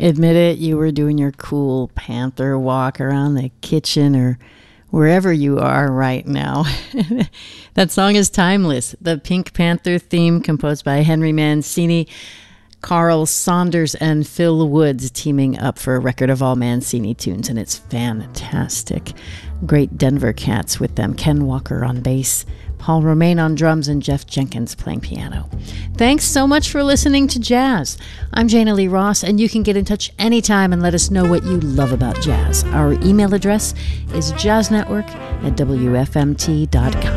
Admit it, you were doing your cool panther walk around the kitchen or wherever you are right now. That song is timeless. The Pink Panther theme, composed by Henry Mancini, Carl Saunders, and Phil Woods teaming up for a record of all Mancini tunes, and it's fantastic. Great Denver cats with them. Ken Walker on bass, Paul Romain on drums, and Jeff Jenkins playing piano. Thanks so much for listening to Jazz. I'm Jana Lee Ross, and you can get in touch anytime and let us know what you love about jazz. Our email address is jazznetwork@wfmt.com.